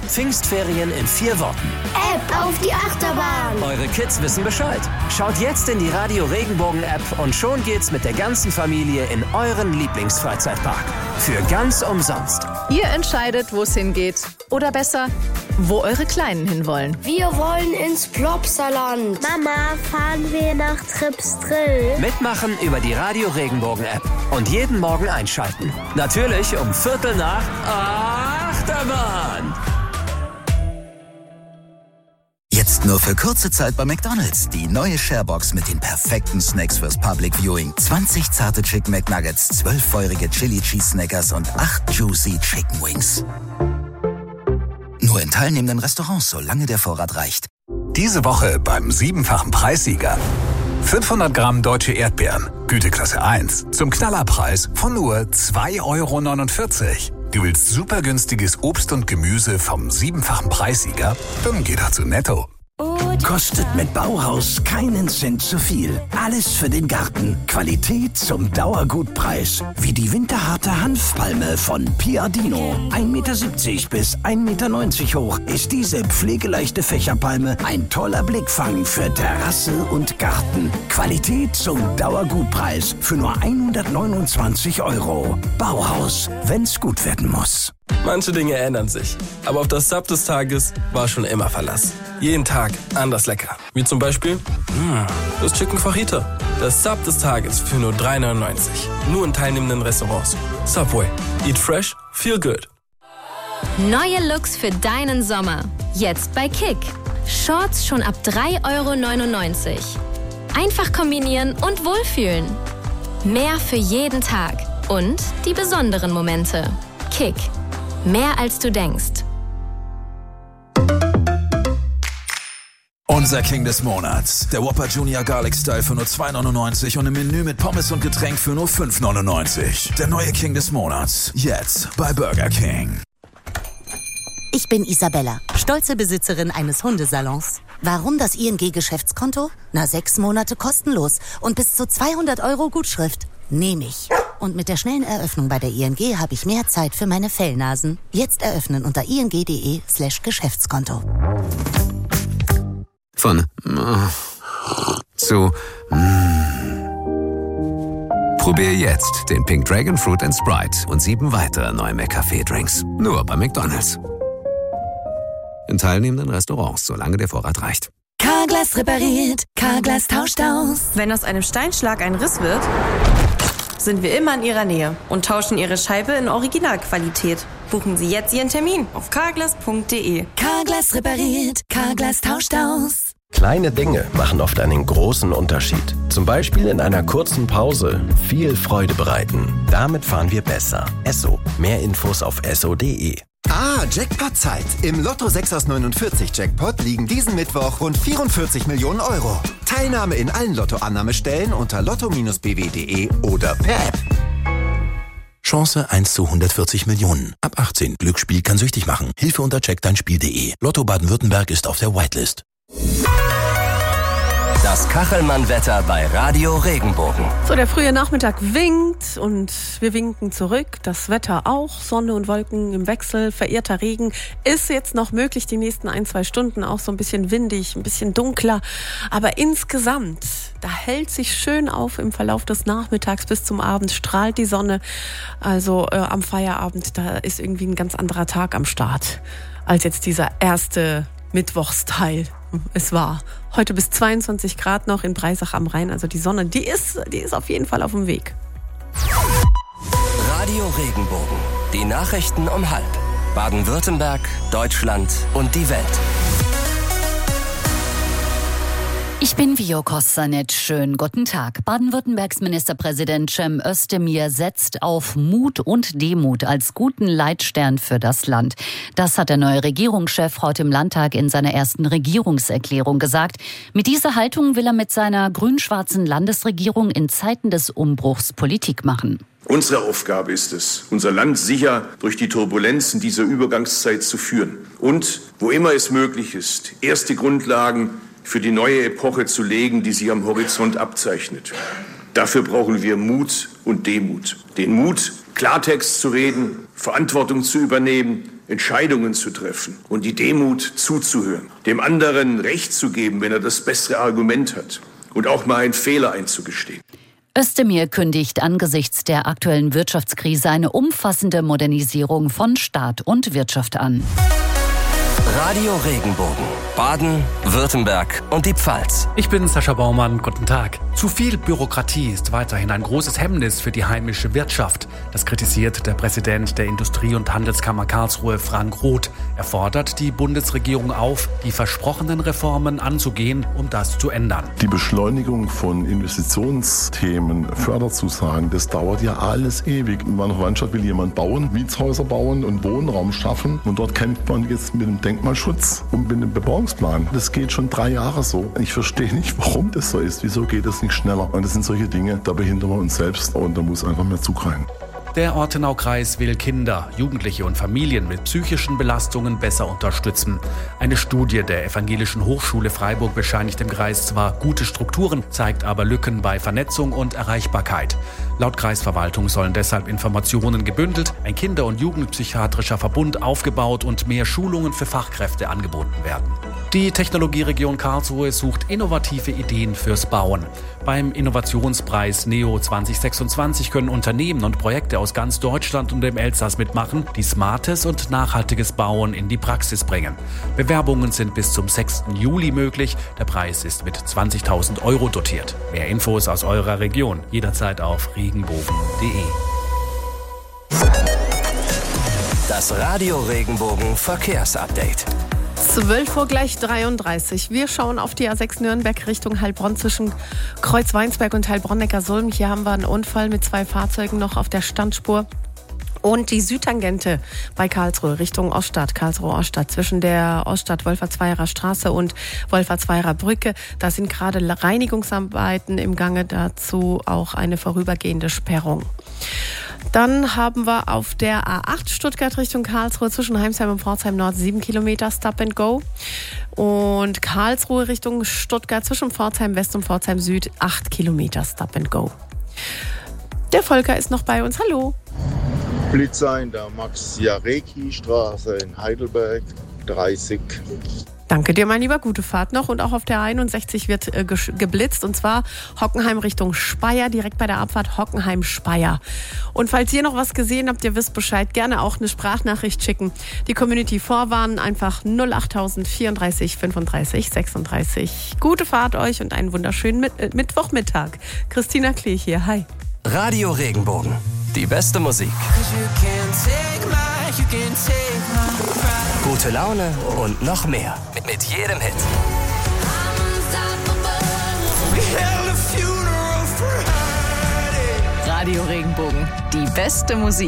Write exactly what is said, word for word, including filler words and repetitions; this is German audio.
Pfingstferien in vier Worten. App auf die Achterbahn. Eure Kids wissen Bescheid. Schaut jetzt in die Radio Regenbogen App und schon geht's mit der ganzen Familie in euren Lieblingsfreizeitpark. Für ganz umsonst. Ihr entscheidet, wo es hingeht. Oder besser, wo eure Kleinen hinwollen. Wir wollen ins Plopsaland. Mama, fahren wir nach Tripsdrill? Mitmachen über die Radio Regenbogen App. Und jeden Morgen einschalten. Natürlich um Viertel nach Achterbahn. Jetzt nur für kurze Zeit bei McDonald's. Die neue Sharebox mit den perfekten Snacks fürs Public Viewing. zwanzig zarte Chicken McNuggets, zwölf feurige Chili Cheese Snackers und acht Juicy Chicken Wings. Nur in teilnehmenden Restaurants, solange der Vorrat reicht. Diese Woche beim siebenfachen Preissieger. fünfhundert Gramm deutsche Erdbeeren, Güteklasse eins, zum Knallerpreis von nur zwei Euro neunundvierzig. Du willst super günstiges Obst und Gemüse vom siebenfachen Preissieger? Dann geh doch zu Netto. Kostet mit Bauhaus keinen Cent zu viel. Alles für den Garten. Qualität zum Dauergutpreis. Wie die winterharte Hanfpalme von Piadino. ein Meter siebzig bis ein Meter neunzig hoch ist diese pflegeleichte Fächerpalme ein toller Blickfang für Terrasse und Garten. Qualität zum Dauergutpreis für nur hundertneunundzwanzig Euro. Bauhaus, wenn's gut werden muss. Manche Dinge ändern sich, aber auf das Sub des Tages war schon immer Verlass. Jeden Tag anders lecker. Wie zum Beispiel mh, das Chicken Fajita. Das Sub des Tages für nur drei neunundneunzig. Nur in teilnehmenden Restaurants. Subway. Eat fresh, feel good. Neue Looks für deinen Sommer. Jetzt bei Kick. Shorts schon ab drei Euro neunundneunzig. Einfach kombinieren und wohlfühlen. Mehr für jeden Tag. Und die besonderen Momente. Kick. Mehr als du denkst. Unser King des Monats. Der Whopper Junior Garlic Style für nur zwei neunundneunzig und im Menü mit Pommes und Getränk für nur fünf neunundneunzig. Der neue King des Monats. Jetzt bei Burger King. Ich bin Isabella, stolze Besitzerin eines Hundesalons. Warum das I N G-Geschäftskonto? Na, sechs Monate kostenlos und bis zu zweihundert Euro Gutschrift. Nehme ich. Und mit der schnellen Eröffnung bei der I N G habe ich mehr Zeit für meine Fellnasen. Jetzt eröffnen unter ing.de slash Geschäftskonto. Von zu Probier jetzt den Pink Dragon Fruit and Sprite und sieben weitere neue McCafé-Drinks. Nur bei McDonald's. In teilnehmenden Restaurants, solange der Vorrat reicht. Carglass repariert, Carglass tauscht aus. Wenn aus einem Steinschlag ein Riss wird, sind wir immer in Ihrer Nähe und tauschen Ihre Scheibe in Originalqualität. Buchen Sie jetzt Ihren Termin auf carglass punkt de. Carglass repariert, Carglass tauscht aus. Kleine Dinge machen oft einen großen Unterschied. Zum Beispiel in einer kurzen Pause viel Freude bereiten. Damit fahren wir besser. Esso. Mehr Infos auf esso punkt de. Ah, Jackpot-Zeit. Im Lotto sechs aus neunundvierzig Jackpot liegen diesen Mittwoch rund vierundvierzig Millionen Euro. Teilnahme in allen Lottoannahmestellen unter lotto Bindestrich b w punkt de oder per App. Chance eins zu hundertvierzig Millionen. Ab achtzehn. Glücksspiel kann süchtig machen. Hilfe unter check dein Spiel punkt de. Lotto Baden-Württemberg ist auf der Whitelist. Das Kachelmann-Wetter bei Radio Regenbogen. So, der frühe Nachmittag winkt und wir winken zurück. Das Wetter auch. Sonne und Wolken im Wechsel. Verehrter Regen ist jetzt noch möglich die nächsten ein, zwei Stunden. Auch so ein bisschen windig, ein bisschen dunkler. Aber insgesamt, da hält sich schön auf im Verlauf des Nachmittags bis zum Abend. Strahlt die Sonne. Also äh, am Feierabend, da ist irgendwie ein ganz anderer Tag am Start als jetzt dieser erste Mittwochsteil. Es war heute bis zweiundzwanzig Grad noch in Breisach am Rhein. Also die Sonne, die ist, die ist auf jeden Fall auf dem Weg. Radio Regenbogen. Die Nachrichten um halb. Baden-Württemberg, Deutschland und die Welt. Ich bin Vio Kostanec. Schönen guten Tag. Baden-Württembergs Ministerpräsident Cem Özdemir setzt auf Mut und Demut als guten Leitstern für das Land. Das hat der neue Regierungschef heute im Landtag in seiner ersten Regierungserklärung gesagt. Mit dieser Haltung will er mit seiner grün-schwarzen Landesregierung in Zeiten des Umbruchs Politik machen. Unsere Aufgabe ist es, unser Land sicher durch die Turbulenzen dieser Übergangszeit zu führen und, wo immer es möglich ist, erste Grundlagen für die neue Epoche zu legen, die sich am Horizont abzeichnet. Dafür brauchen wir Mut und Demut. Den Mut, Klartext zu reden, Verantwortung zu übernehmen, Entscheidungen zu treffen und die Demut zuzuhören, dem anderen Recht zu geben, wenn er das bessere Argument hat und auch mal einen Fehler einzugestehen. Özdemir kündigt angesichts der aktuellen Wirtschaftskrise eine umfassende Modernisierung von Staat und Wirtschaft an. Radio Regenbogen. Baden, Württemberg und die Pfalz. Ich bin Sascha Baumann, guten Tag. Zu viel Bürokratie ist weiterhin ein großes Hemmnis für die heimische Wirtschaft. Das kritisiert der Präsident der Industrie- und Handelskammer Karlsruhe, Frank Roth. Er fordert die Bundesregierung auf, die versprochenen Reformen anzugehen, um das zu ändern. Die Beschleunigung von Investitionsthemen, Förderzusagen, das dauert ja alles ewig. In meiner Verwandtschaft will jemand bauen, Mietshäuser bauen und Wohnraum schaffen. Und dort kämpft man jetzt mit dem Denkmalschutz und mit dem Bebauungsplan. Das geht schon drei Jahre so. Ich verstehe nicht, warum das so ist. Wieso geht das nicht schneller? Und das sind solche Dinge, da behindern wir uns selbst und da muss einfach mehr Zug rein. Der Ortenaukreis will Kinder, Jugendliche und Familien mit psychischen Belastungen besser unterstützen. Eine Studie der Evangelischen Hochschule Freiburg bescheinigt dem Kreis zwar gute Strukturen, zeigt aber Lücken bei Vernetzung und Erreichbarkeit. Laut Kreisverwaltung sollen deshalb Informationen gebündelt, ein Kinder- und Jugendpsychiatrischer Verbund aufgebaut und mehr Schulungen für Fachkräfte angeboten werden. Die Technologieregion Karlsruhe sucht innovative Ideen fürs Bauen. Beim Innovationspreis Neo zwanzig sechsundzwanzig können Unternehmen und Projekte aus ganz Deutschland und dem Elsass mitmachen, die smartes und nachhaltiges Bauen in die Praxis bringen. Bewerbungen sind bis zum sechsten Juli möglich. Der Preis ist mit zwanzigtausend Euro dotiert. Mehr Infos aus eurer Region jederzeit auf regenbogen punkt de. Das Radio Regenbogen Verkehrsupdate. zwölf Uhr gleich dreiunddreißig. Wir schauen auf die A sechs Nürnberg Richtung Heilbronn zwischen Kreuz-Weinsberg und Heilbronn-Neckarsulm. Hier haben wir einen Unfall mit zwei Fahrzeugen noch auf der Standspur. Und die Südtangente bei Karlsruhe Richtung Oststadt, Karlsruhe Oststadt, zwischen der Oststadt Wolfertsweirer Straße und Wolfertsweirer Brücke. Da sind gerade Reinigungsarbeiten im Gange, dazu auch eine vorübergehende Sperrung. Dann haben wir auf der A acht Stuttgart Richtung Karlsruhe zwischen Heimsheim und Pforzheim Nord sieben Kilometer Stop and Go. Und Karlsruhe Richtung Stuttgart zwischen Pforzheim West und Pforzheim Süd acht Kilometer Stop and Go. Der Volker ist noch bei uns. Hallo. Blitzer in der Max-Jarecki-Straße in Heidelberg, dreißig. Danke dir, mein Lieber. Gute Fahrt noch. Und auch auf der einundsechzig wird äh, geblitzt. Und zwar Hockenheim Richtung Speyer, direkt bei der Abfahrt Hockenheim-Speyer. Und falls ihr noch was gesehen habt, ihr wisst Bescheid, gerne auch eine Sprachnachricht schicken. Die Community vorwarnen, einfach null acht tausend vierunddreißig fünfunddreißig sechsunddreißig. Gute Fahrt euch und einen wunderschönen Mit- äh, Mittwochmittag. Christina Klee hier. Hi. Radio Regenbogen. Die beste Musik. Gute Laune und noch mehr. Mit jedem Hit. Radio Regenbogen. Die beste Musik.